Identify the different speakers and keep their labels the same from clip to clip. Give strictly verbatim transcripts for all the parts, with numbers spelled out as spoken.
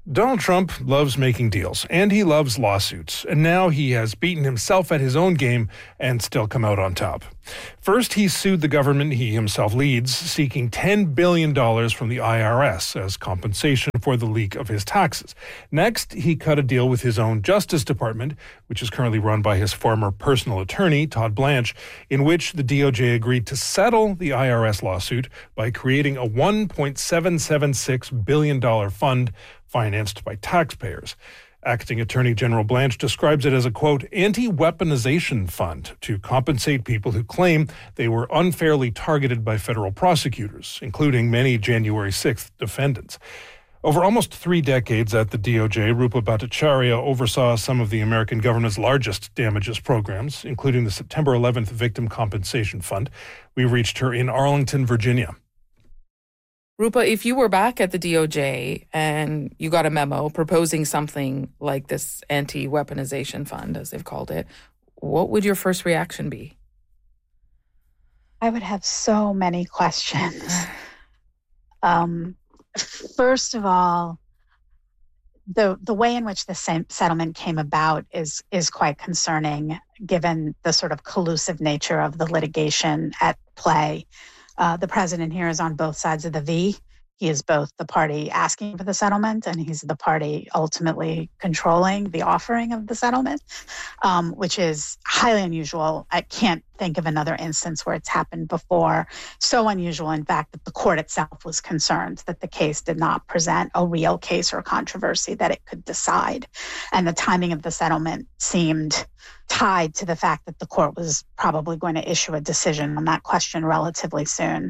Speaker 1: Donald Trump loves making deals, and he loves lawsuits, and now he has beaten himself at his own game and still come out on top. First, he sued the government he himself leads, seeking ten billion dollars from the I R S as compensation for the leak of his taxes. Next, he cut a deal with his own Justice Department, which is currently run by his former personal attorney, Todd Blanche, in which the D O J agreed to settle the I R S lawsuit by creating a one point seven seven six billion dollars fund financed by taxpayers. Acting Attorney General Blanche describes it as a, quote, anti-weaponization fund to compensate people who claim they were unfairly targeted by federal prosecutors, including many January sixth defendants. Over almost three decades at the D O J, Rupa Bhattacharya oversaw some of the American government's largest damages programs, including the September eleventh Victim Compensation Fund. We reached her in Arlington, Virginia.
Speaker 2: Rupa, if you were back at the D O J and you got a memo proposing something like this anti-weaponization fund, as they've called it, what would your first reaction be?
Speaker 3: I would have so many questions. um, first of all, the the way in which the settlement came about is is quite concerning, given the sort of collusive nature of the litigation at play. Uh, the president here is on both sides of the V. He is both the party asking for the settlement and he's the party ultimately controlling the offering of the settlement, um, which is highly unusual. I can't think of another instance where it's happened before. So unusual, in fact, that the court itself was concerned that the case did not present a real case or controversy that it could decide. And the timing of the settlement seemed tied to the fact that the court was probably going to issue a decision on that question relatively soon.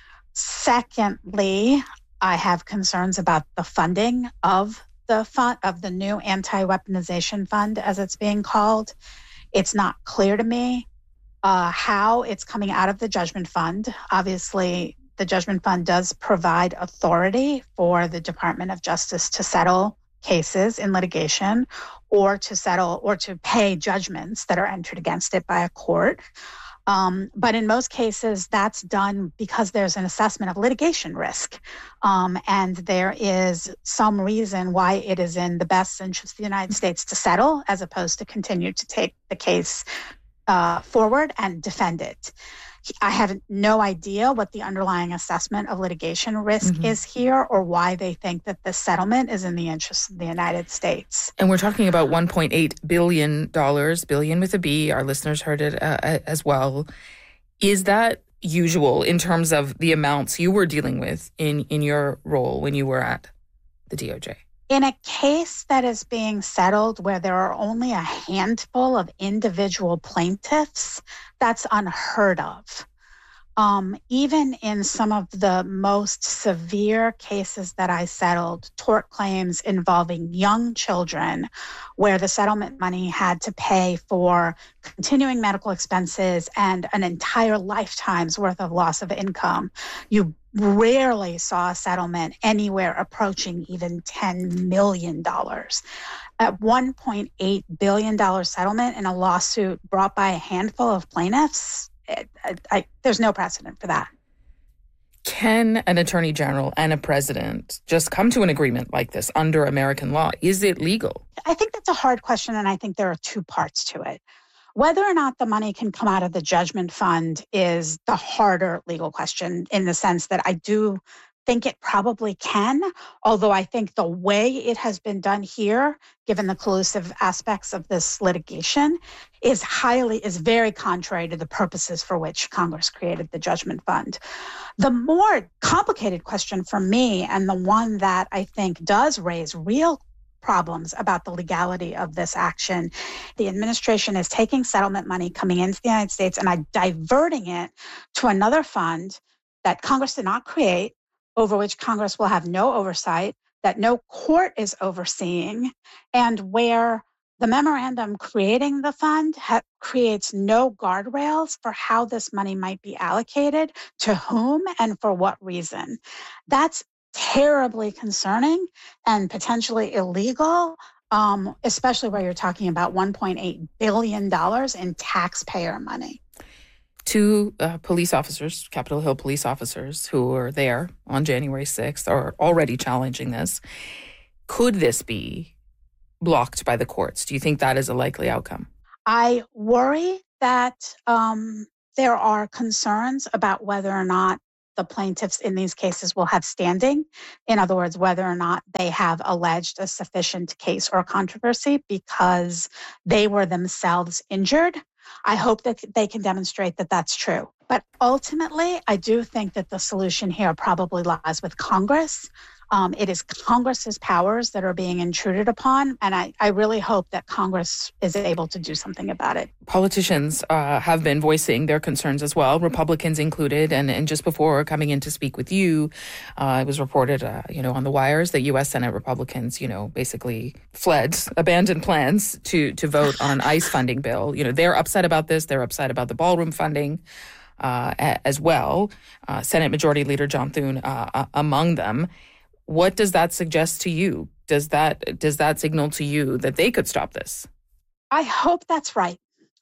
Speaker 3: Secondly, I have concerns about the funding of the fund, of the new anti-weaponization fund, as it's being called. It's not clear to me uh, how it's coming out of the judgment fund. Obviously, the judgment fund does provide authority for the Department of Justice to settle cases in litigation or to settle or to pay judgments that are entered against it by a court. Um, but in most cases, that's done because there's an assessment of litigation risk. Um, and there is some reason why it is in the best interest of the United States to settle as opposed to continue to take the case uh, forward and defend it. I have no idea what the underlying assessment of litigation risk mm-hmm. is here or why they think that this settlement is in the interest of the United States.
Speaker 2: And we're talking about one point eight billion dollars, billion with a B. Our listeners heard it uh, as well. Is that usual in terms of the amounts you were dealing with in, in your role when you were at the D O J?
Speaker 3: In a case that is being settled where there are only a handful of individual plaintiffs, that's unheard of. Um, even in some of the most severe cases that I settled, tort claims involving young children, where the settlement money had to pay for continuing medical expenses and an entire lifetime's worth of loss of income, you rarely saw a settlement anywhere approaching even ten million dollars. At one point eight billion dollars settlement in a lawsuit brought by a handful of plaintiffs, it, I, I, there's no precedent for that.
Speaker 2: Can an attorney general and a president just come to an agreement like this under American law? Is it legal?
Speaker 3: I think that's a hard question, and I think there are two parts to it. Whether or not the money can come out of the judgment fund is the harder legal question, in the sense that I do think it probably can, although I think the way it has been done here, given the collusive aspects of this litigation, is highly, is very contrary to the purposes for which Congress created the judgment fund. The more complicated question for me, and the one that I think does raise real problems about the legality of this action, the administration is taking settlement money coming into the United States and diverting it to another fund that Congress did not create, over which Congress will have no oversight, that no court is overseeing, and where the memorandum creating the fund ha- creates no guardrails for how this money might be allocated, to whom, and for what reason. That's terribly concerning and potentially illegal, um, especially where you're talking about one point eight billion dollars in taxpayer money.
Speaker 2: Two uh, police officers, Capitol Hill police officers, who were there on January sixth are already challenging this. Could this be blocked by the courts? Do you think that is a likely outcome?
Speaker 3: I worry that um, there are concerns about whether or not the plaintiffs in these cases will have standing. In other words, whether or not they have alleged a sufficient case or controversy because they were themselves injured. I hope that they can demonstrate that that's true. But ultimately, I do think that the solution here probably lies with Congress. Um, it is Congress's powers that are being intruded upon, and I, I really hope that Congress is able to do something about it.
Speaker 2: Politicians uh, have been voicing their concerns as well, Republicans included, and, and just before coming in to speak with you, uh, it was reported, uh, you know, on the wires that U S Senate Republicans, you know, basically fled, abandoned plans to to vote on an ICE funding bill. You know, they're upset about this. They're upset about the ballroom funding uh, as well. Uh, Senate Majority Leader John Thune uh, uh, among them. What does that suggest to you? Does that does that signal to you that they could stop this?
Speaker 3: I hope that's right.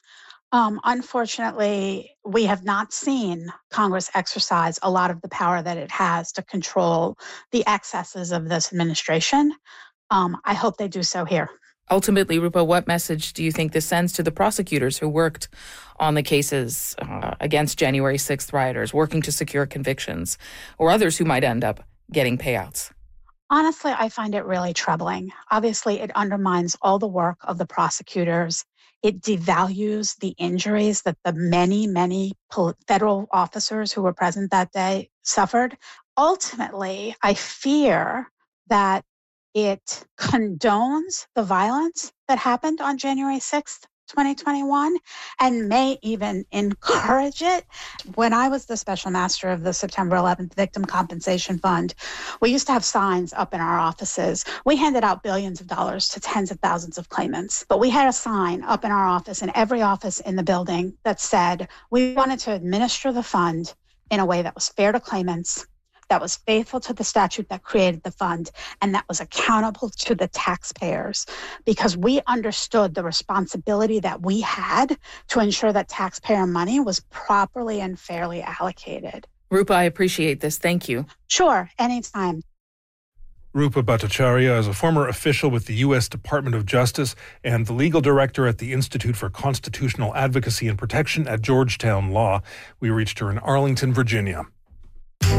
Speaker 3: Um, unfortunately, we have not seen Congress exercise a lot of the power that it has to control the excesses of this administration. Um, I hope they do so here.
Speaker 2: Ultimately, Rupa, what message do you think this sends to the prosecutors who worked on the cases uh, against January sixth rioters, working to secure convictions, or others who might end up getting payouts?
Speaker 3: Honestly, I find it really troubling. Obviously, it undermines all the work of the prosecutors. It devalues the injuries that the many, many federal officers who were present that day suffered. Ultimately, I fear that it condones the violence that happened on January sixth, twenty twenty-one, and may even encourage it. When I was the special master of the September eleventh Victim Compensation Fund, we used to have signs up in our offices. We handed out billions of dollars to tens of thousands of claimants, but we had a sign up in our office, in every office in the building, that said we wanted to administer the fund in a way that was fair to claimants, that was faithful to the statute that created the fund, and that was accountable to the taxpayers, because we understood the responsibility that we had to ensure that taxpayer money was properly and fairly allocated.
Speaker 2: Rupa, I appreciate this. Thank you.
Speaker 3: Sure, anytime.
Speaker 1: Rupa Bhattacharya is a former official with the U S Department of Justice and the legal director at the Institute for Constitutional Advocacy and Protection at Georgetown Law. We reached her in Arlington, Virginia.